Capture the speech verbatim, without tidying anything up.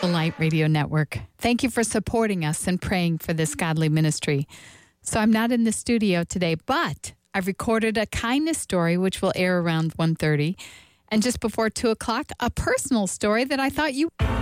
Light Radio Network. Thank you for supporting us and praying for this godly ministry. So I'm not in the studio today, but I've recorded a kindness story, which will air around one thirty. And just before two o'clock, a personal story that I thought you...